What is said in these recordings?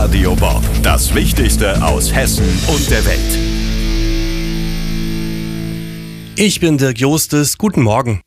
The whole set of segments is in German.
Radio Bob. Das Wichtigste aus Hessen und der Welt. Ich bin Dirk Jostes. Guten Morgen.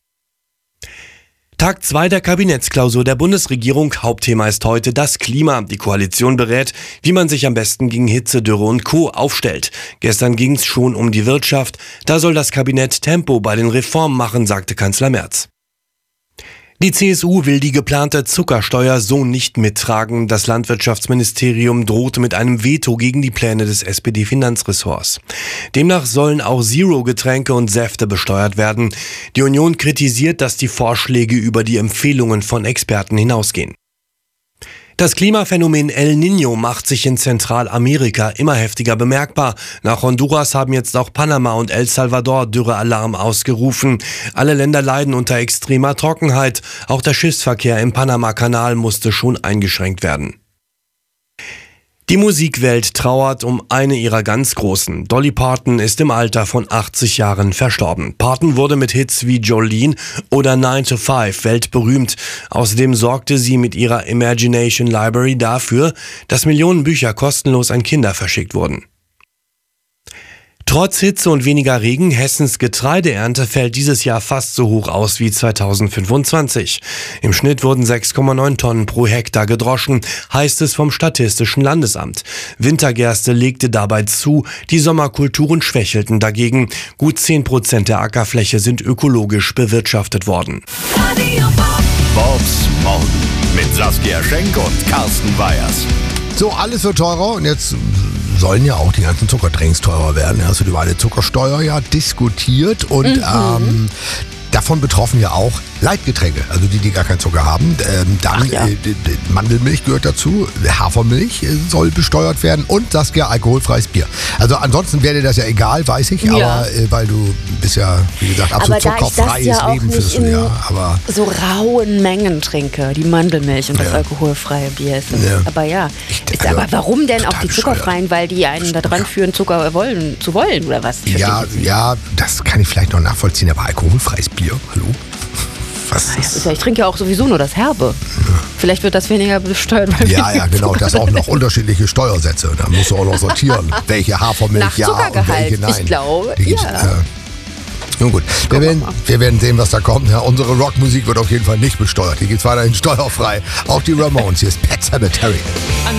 Tag 2 der Kabinettsklausur der Bundesregierung. Hauptthema ist heute das Klima. Die Koalition berät, wie man sich am besten gegen Hitze, Dürre und Co. aufstellt. Gestern ging es schon um die Wirtschaft. Da soll das Kabinett Tempo bei den Reformen machen, sagte Kanzler Merz. Die CSU will die geplante Zuckersteuer so nicht mittragen. Das Landwirtschaftsministerium drohte mit einem Veto gegen die Pläne des SPD-Finanzressorts. Demnach sollen auch Zero-Getränke und Säfte besteuert werden. Die Union kritisiert, dass die Vorschläge über die Empfehlungen von Experten hinausgehen. Das Klimaphänomen El Niño macht sich in Zentralamerika immer heftiger bemerkbar. Nach Honduras haben jetzt auch Panama und El Salvador Dürrealarm ausgerufen. Alle Länder leiden unter extremer Trockenheit. Auch der Schiffsverkehr im Panama-Kanal musste schon eingeschränkt werden. Die Musikwelt trauert um eine ihrer ganz Großen. Dolly Parton ist im Alter von 80 Jahren verstorben. Parton wurde mit Hits wie Jolene oder 9 to 5 weltberühmt. Außerdem sorgte sie mit ihrer Imagination Library dafür, dass Millionen Bücher kostenlos an Kinder verschickt wurden. Trotz Hitze und weniger Regen, Hessens Getreideernte fällt dieses Jahr fast so hoch aus wie 2025. Im Schnitt wurden 6,9 Tonnen pro Hektar gedroschen, heißt es vom Statistischen Landesamt. Wintergerste legte dabei zu, die Sommerkulturen schwächelten dagegen. Gut 10% der Ackerfläche sind ökologisch bewirtschaftet worden. Bobs Morgen mit Saskia Schenk und Carsten Weyers. So, alles wird teurer und jetzt sollen ja auch die ganzen Zuckerdrinks teurer werden. Hast du über eine Zuckersteuer ja diskutiert und davon betroffen ja auch Leitgetränke, also die gar keinen Zucker haben. Mandelmilch gehört dazu, Hafermilch soll besteuert werden und Saskia alkoholfreies Bier. Also ansonsten wäre dir das ja egal, weiß ich, aber weil du bist ja, wie gesagt, absolut zuckerfreies Leben führst du ja. Aber so rauen Mengen trinke, die Mandelmilch und das alkoholfreie Bier. Aber aber warum denn auch die zuckerfreien? Weil die einen da dran führen, Zucker zu wollen oder was? Ja, das kann ich vielleicht noch nachvollziehen, aber alkoholfreies Bier, hallo? Ich trinke ja auch sowieso nur das Herbe. Vielleicht wird das weniger besteuert. Ja, genau. Das auch noch unterschiedliche Steuersätze. Da musst du auch noch sortieren, welche Hafermilch nach und welche nein. Ich glaube, Nun gut, wir werden sehen, was da kommt. Ja, unsere Rockmusik wird auf jeden Fall nicht besteuert. Die geht weiterhin steuerfrei. Auch die Ramones. Hier ist Pet Sematary.